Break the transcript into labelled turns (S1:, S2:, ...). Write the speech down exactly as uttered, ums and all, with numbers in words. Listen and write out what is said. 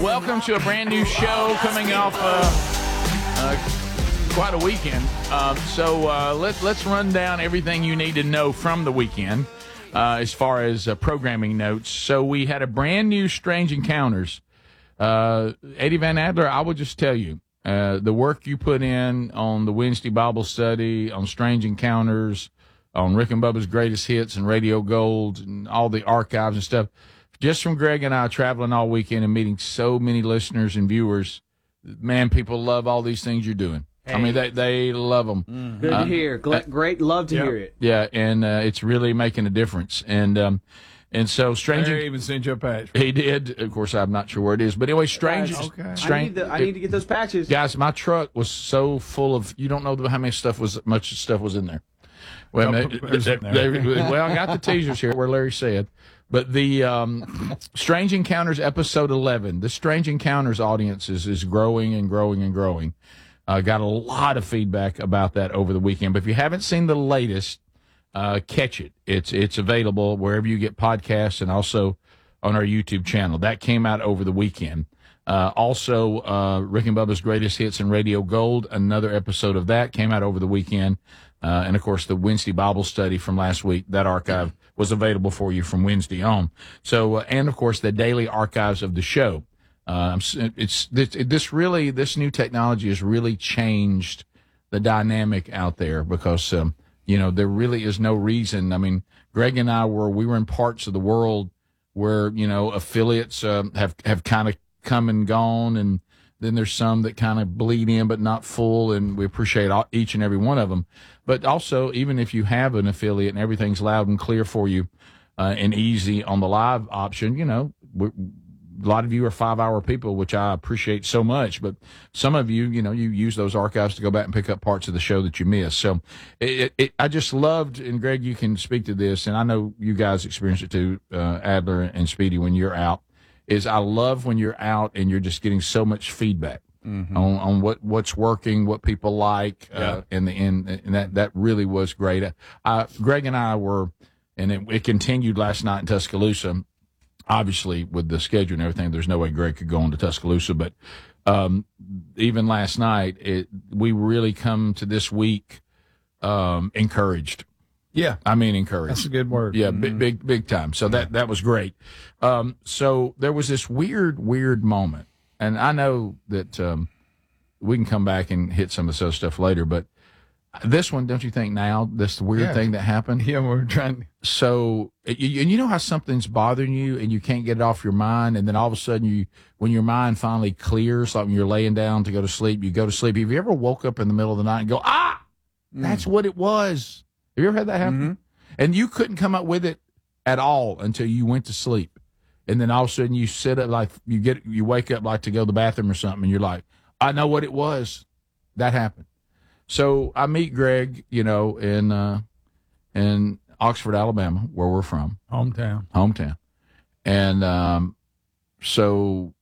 S1: Welcome to a brand new show coming off uh, uh, quite a weekend. Uh, so uh, let, let's run down everything you need to know from the weekend uh, as far as uh, programming notes. So we had a brand new Strange Encounters. Uh, Eddie Van Adler, I will just tell you, uh, the work you put in on the Wednesday Bible study, on Strange Encounters, on Rick and Bubba's Greatest Hits and Radio Gold and all the archives and stuff, just from Greg and I traveling all weekend and meeting so many listeners and viewers, man, people love all these things you're doing. Hey. I mean, they they love them.
S2: Mm-hmm. Good uh, to hear. Great, great. Love to
S1: yeah,
S2: hear it.
S1: Yeah, and uh, it's really making a difference. And um, and so Strange.
S3: I even sent you a patch.
S1: He did. Of course, I'm not sure where it is, but anyway, Strange.
S2: Okay.
S1: Strange.
S2: I need, the, I need to get those patches,
S1: guys. My truck was so full of. You don't know how many stuff was much stuff was in there. Well, they, they, they, well, I got the teasers here where Larry said. But the um, Strange Encounters episode eleven, the Strange Encounters audience is, is growing and growing and growing. Uh, got a lot of feedback about that over the weekend. But if you haven't seen the latest, uh, catch it. It's it's available wherever you get podcasts and also on our YouTube channel. That came out over the weekend. Uh, also, uh, Rick and Bubba's Greatest Hits and Radio Gold, another episode of that came out over the weekend. Uh, and, of course, the Wednesday Bible study from last week, that archive was available for you from Wednesday on. So, uh, and, of course, the daily archives of the show. Uh, it's this, this really, this new technology has really changed the dynamic out there because, um, you know, there really is no reason. I mean, Greg and I were, we were in parts of the world where, you know, affiliates uh, have, have kind of come and gone, and then there's some that kind of bleed in but not full, and we appreciate all, each and every one of them. But also, even if you have an affiliate and everything's loud and clear for you uh, and easy on the live option, you know, we're, a lot of you are five-hour people, which I appreciate so much. But some of you, you know, you use those archives to go back and pick up parts of the show that you missed. So it, it, I just loved, and Greg, you can speak to this, and I know you guys experience it too, uh, Adler and Speedy, when you're out, is I love when you're out and you're just getting so much feedback. Mm-hmm. On, on what, what's working, what people like, yeah. uh, and the and, and that that really was great. Uh, Greg and I were, and it, it continued last night in Tuscaloosa. Obviously, with the schedule and everything, there's no way Greg could go on to Tuscaloosa. But um, even last night, it, we really come to this week um, encouraged.
S3: Yeah,
S1: I mean encouraged.
S3: That's a good word.
S1: Yeah,
S3: mm-hmm.
S1: big, big, big time. So that that was great. Um, so there was this weird, weird moment. And I know that um, we can come back and hit some of this other stuff later, but this one, don't you think now, this weird
S3: yeah.
S1: thing that happened?
S3: Yeah, we're trying.
S1: So, you, and you know how something's bothering you and you can't get it off your mind, and then all of a sudden, you, when your mind finally clears, like when you're laying down to go to sleep, you go to sleep. Have you ever woke up in the middle of the night and go, ah, mm. that's what it was? Have you ever had that happen? Mm-hmm. And you couldn't come up with it at all until you went to sleep. And then all of a sudden you sit up, like you get, you wake up like to go to the bathroom or something, and you're like, I know what it was. That happened. So I meet Greg, you know, in uh, in Oxford, Alabama, where we're from,
S3: hometown,
S1: hometown, and um, so